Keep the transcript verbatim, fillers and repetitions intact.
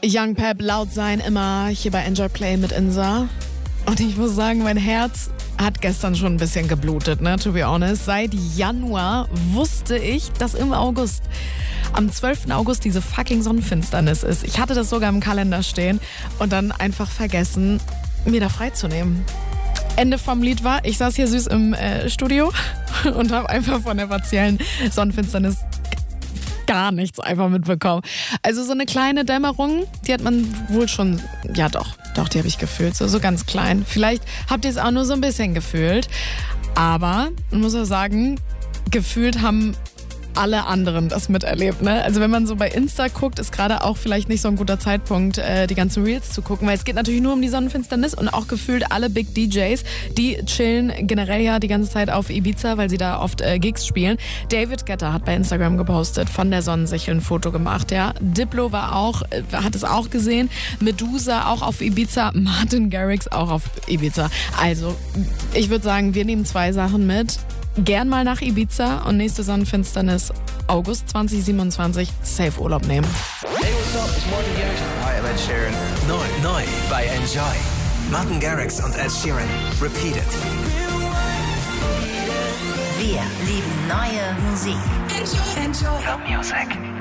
Young Pep, laut sein, immer hier bei Enjoy Play mit Insa. Und ich muss sagen, mein Herz hat gestern schon ein bisschen geblutet, ne, to be honest. Seit Januar wusste ich, dass im August, am zwölften August diese fucking Sonnenfinsternis ist. Ich hatte das sogar im Kalender stehen und dann einfach vergessen, mir da freizunehmen. Ende vom Lied war, ich saß hier süß im äh, Studio und habe einfach von der partiellen Sonnenfinsternis gar nichts einfach mitbekommen. Also so eine kleine Dämmerung, die hat man wohl schon, ja doch, doch, die habe ich gefühlt, so, so ganz klein. Vielleicht habt ihr es auch nur so ein bisschen gefühlt, aber man muss auch sagen, gefühlt haben alle anderen das miterlebt, ne? Also wenn man so bei Insta guckt, ist gerade auch vielleicht nicht so ein guter Zeitpunkt, äh, die ganzen Reels zu gucken, weil es geht natürlich nur um die Sonnenfinsternis und auch gefühlt alle Big D Js, die chillen generell ja die ganze Zeit auf Ibiza, weil sie da oft äh, Gigs spielen. David Guetta hat bei Instagram gepostet, von der Sonnensichel ein Foto gemacht, ja. Diplo war auch, äh, hat es auch gesehen, Medusa auch auf Ibiza, Martin Garrix auch auf Ibiza. Also ich würde sagen, wir nehmen zwei Sachen mit. Gern mal nach Ibiza und nächste Sonnenfinsternis August zwanzig siebenundzwanzig safe Urlaub nehmen. Hey, what's up? It's Martin Garrix. Hi, I'm Ed Sheeran. Neu, neu bei Enjoy. Martin Garrix und Ed Sheeran. Repeat it. Wir lieben neue Musik. Enjoy. Enjoy. The music.